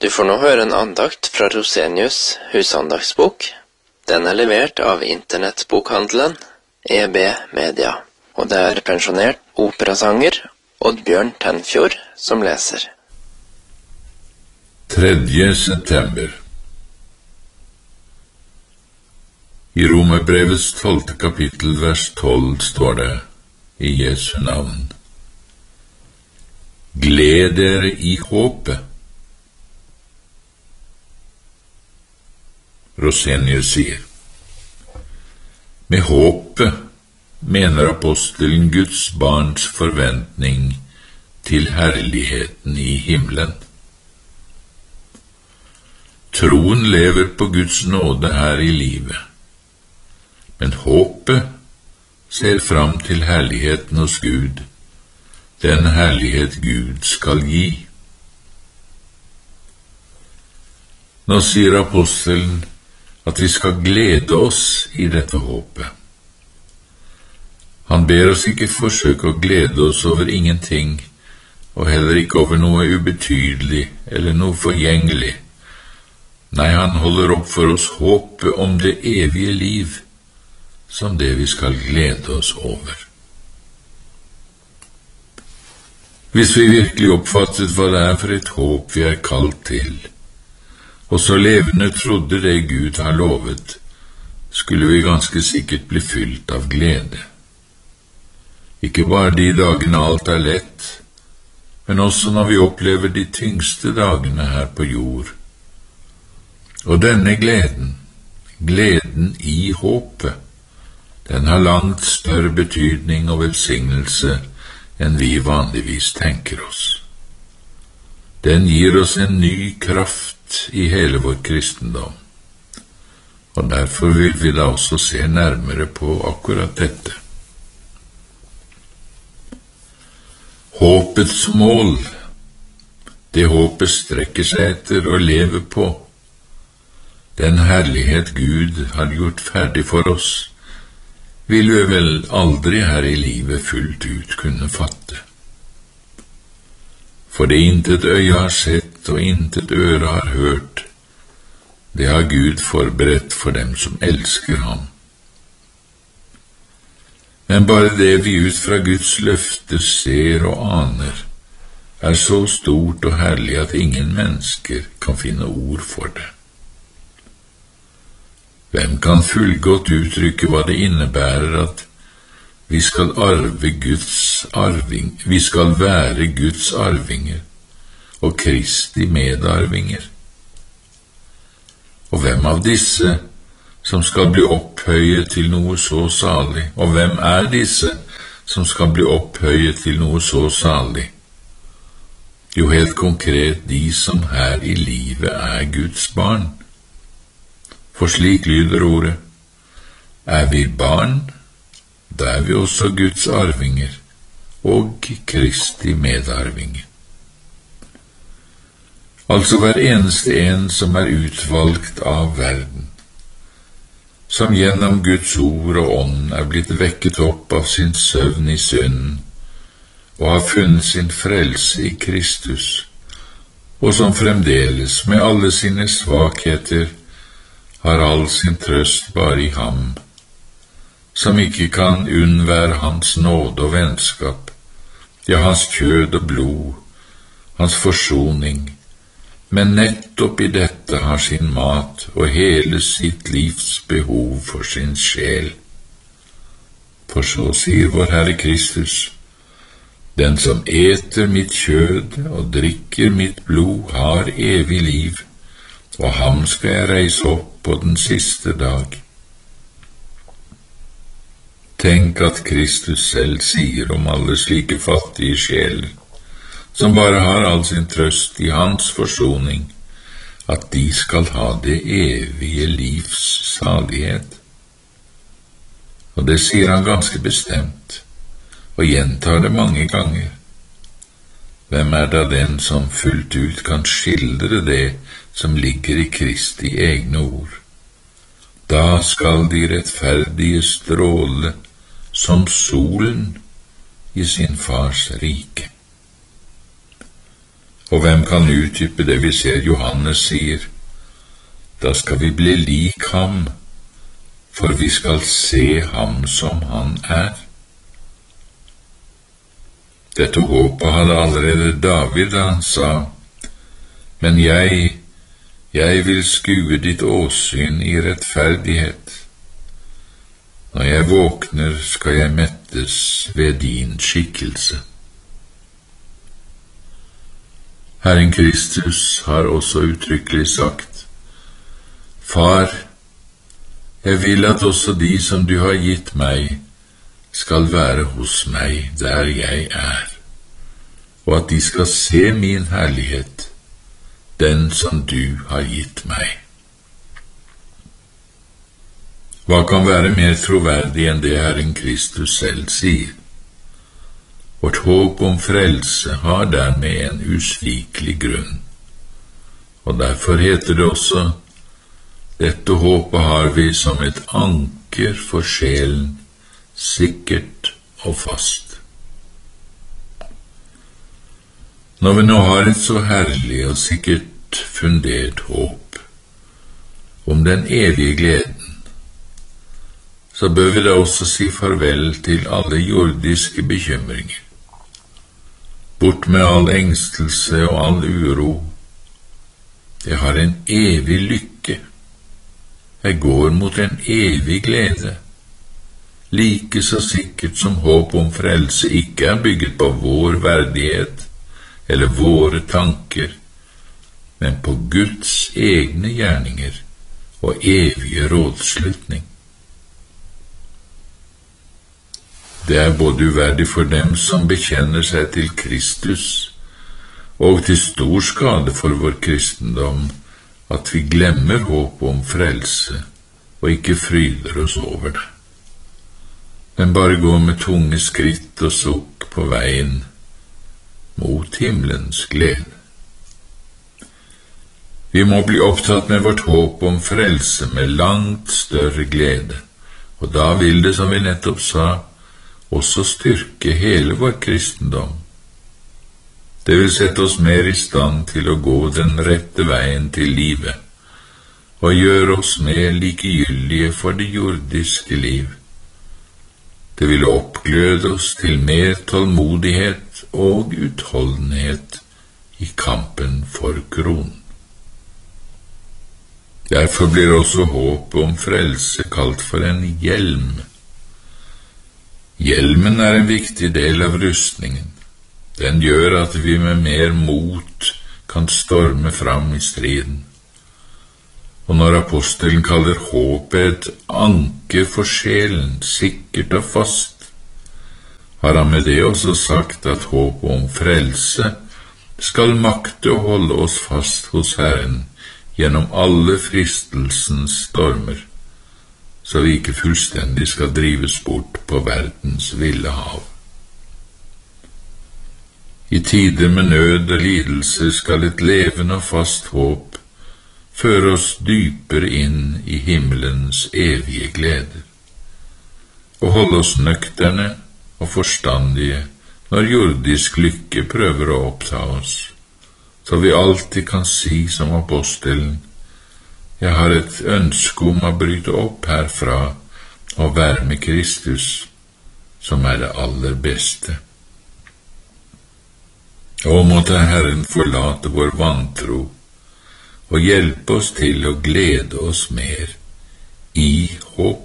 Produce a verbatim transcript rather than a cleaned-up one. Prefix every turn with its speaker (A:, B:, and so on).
A: Du får nå høre en andakt fra Rosenius husandaktsbok. Den er levert av internettbokhandelen E B Media, og det er pensjonert operasanger Oddbjørn Tenfjord som leser.
B: tredje september. I Romerbrevets tolvte kapittel, vers tolv, står det i Jesu navn: Gled dere i håpet. Rosenius sier: Med håpet mener apostelen Guds barns forventning til herligheten i himmelen. Troen lever på Guds nåde her i livet, men håpet ser fram til herligheten hos Gud, den herlighet Gud skal gi. Nå sier apostelen at vi skal glede oss i dette håpet. Han ber oss ikke forsøke å glede oss over ingenting, og heller ikke over noe ubetydelig eller noe forgjengelig. Nei, han holder opp for oss håpet om det evige liv, som det vi skal glede oss over. Hvis vi virkelig oppfattet hva det er for et håp vi er kalt til, og så levende trodde det Gud har lovet, skulle vi ganske sikkert bli fylt av glede. Ikke bare de dagene alt er lett, men også når vi opplever de tyngste dagene her på jord. Og denne gleden, gleden i håpet, den har langt større betydning og velsignelse enn vi vanligvis tenker oss. Den gir oss en ny kraft i hele vår kristendom, og derfor vil vi da også se nærmere på akkurat dette. Håpets mål, det håpet strekker seg etter og lever på, den herlighet Gud har gjort ferdig for oss, vil vi vel aldri her i livet fullt ut kunne fatte. For det intet øye har sett og intet øre har hørt, det har Gud forberedt for dem som elsker ham. Men bare det vi ut fra Guds løfte ser og aner, er så stort og herlig at ingen mennesker kan finne ord for det. Hvem kan fullgodt uttrykke hva det innebærer at vi skal arve Guds arving, vi skal være Guds arvinger og Kristi medarvinger? Og hvem av disse som skal bli opphøyet til noe så salig, og hvem er disse som skal bli opphøyet til noe så salig? Jo, helt konkret de som her i livet er Guds barn. For slik lyder ordet: er vi barn, da er vi også Guds arvinger og Kristi medarvinger. Altså hver eneste en som er utvalgt av verden, som gjennom Guds ord og ånd er blitt vekket opp av sin søvn i synden, og har funnet sin frelse i Kristus, og som fremdeles med alle sine svakheter har all sin trøst bare i ham, som ikke kan unnvære hans nåde og vennskap, ja, hans kjød og blod, hans forsoning, men nettopp i dette har sin mat og hele sitt livs behov for sin sjel. For så sier vår Herre Kristus: den som eter mitt kjød og drikker mitt blod har evig liv, og ham skal jeg reise opp på den siste dag. Tenk at Kristus selv sier om alle slike fattige sjeler, som bare har all sin trøst i hans forsoning, at de skal ha det evige livs salighet. Og det sier han ganske bestemt, og gjentar det mange ganger. Hvem er da den som fullt ut kan skildre det som ligger i Kristi egne ord? Da skal de rettferdige stråle som solen i sin fars rike. Og hvem kan utdype det vi ser Johannes sier? Da skal vi bli lik ham, for vi skal se ham som han er. Dette håpet hadde allerede David da han sa, men jeg, jeg vil skue ditt åsyn i rettferdighet. Når jeg våkner, skal jeg mettes ved din skikkelse. Herren Kristus har også uttrykkelig sagt, Far, jeg vil at også de som du har gitt meg, skal være hos meg der jeg er, og at de skal se min herlighet, den som du har gitt meg. Hva kan være mer troverdig enn det Herren Kristus selv sier? Vårt håp om frelse har dermed en usvikelig grunn, og derfor heter det også, dette håpet har vi som et anker for sjelen, sikkert og fast. Når vi nå har et så herlig og sikkert fundert håp om den evige gleden, så bør vi da også si farvel til alle jordiske bekymringer. Bort med all engstelse og all uro. Jeg har en evig lykke. Jeg går mot en evig glede. Like så sikkert som håp om frelse ikke er bygget på vår verdighet eller våre tanker, men på Guds egne gjerninger og evige rådslutning. Det er både uverdig for dem som bekjenner seg til Kristus, og til stor skade for vår kristendom, at vi glemmer håp om frelse og ikke fryder oss over det, men bare går med tunge skritt og sukk på veien mot himmelens glede. Vi må bli opptatt med vårt håp om frelse med langt større glede, og da vil det, som vi nettopp sa, også styrke hele vår kristendom. Det vil sette oss mer i stand til å gå den rette veien til livet, og gjøre oss mer likegyldige for det jordiske liv. Det vil oppgløde oss til mer tålmodighet og utholdenhet i kampen for kronen. Derfor blir også håpet om frelse kalt for en hjelm. Hjelmen er en viktig del av rustningen. Den gjør at vi med mer mot kan storme fram i striden. Og når apostelen kaller håpet et anker for sjelen, sikkert og fast, har han med det også sagt at håpet om frelse skal makte å holde oss fast hos Herren gjennom alle fristelsens stormer, så vi ikke fullstendig skal drives bort på verdens ville hav. I tider med nød og lidelse skal et levende og fast håp føre oss dypere inn i himmelens evige gleder, og holde oss nøkterne og forstandige når jordisk lykke prøver å oppta oss, så vi alltid kan si som apostelen, jeg har et ønske om å bryte opp herfra og være med Kristus, som er det aller beste. Og måtte Herren forlate vår vantro og hjelpe oss til å glede oss mer i håp.